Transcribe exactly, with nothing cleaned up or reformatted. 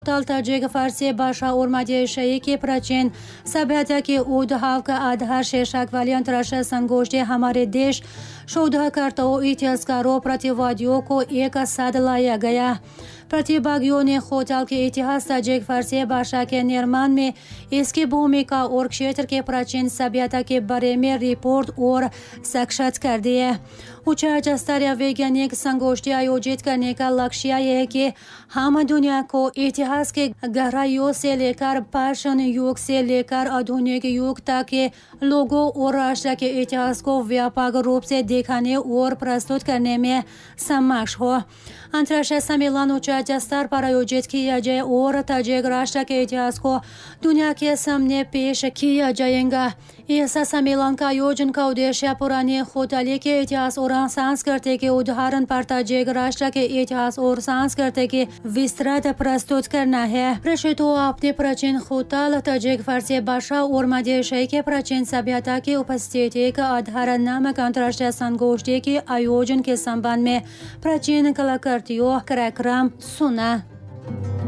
ताल ताजिक फारसी भाषा और मध्यएशियाई की प्राचीन सभ्यता के उद्भव का आधार शीर्षक वाली अंतर्राष्ट्रीय संगोष्ठी हमारे देश शोधकर्ताओं, इतिहासकारों, प्रतिवादियों को एक साथ लाया गया। प्रतिभागियों ने खोताल के इतिहास, ताजिक फारसी भाषा के निर्माण में इसकी भूमिका और क्षेत्र के प्राचीन सभ्यता के बारे में रिपोर्ट और साक्षात्कार दिए। उच्च स्तरीय वैज्ञानिक संगोष्ठी आयोजित करने का लक्ष्य यह है कि हम दुनिया को इतिहास के गहराइयों से लेकर पाषाण युग से लेकर आधुनिक युग तक के लोगों और राष्ट्र के इतिहास को व्यापक रूप से दिखाने और प्रस्तुत करने में सक्षम हो। अंतर्राष्ट्रीय सम्मेलन उच्च स्तर पर आयोजित किया जाए और ताजिक राष्ट्र के इतिहास को दुनिया के सामने पेश किया जाएगा। इस सम्मेलन का आयोजन का उद्देश्य पुराने खोताली के इतिहास और संस्कृति के उदाहरण पर ताजिक राष्ट्र के इतिहास और संस्कृति के विस्तृत प्रस्तुत करना है। प्रेक्षकों, अपने प्राचीन खोताल, ताजिक फारसी भाषा और मध्यएशिया के प्राचीन सभ्यता की उपस्थिति का आधार नामक अंतर्राष्ट्रीय संगोष्ठी के आयोजन के संबंध में प्राचीन कलाकृतियों कार्यक्रम सुना।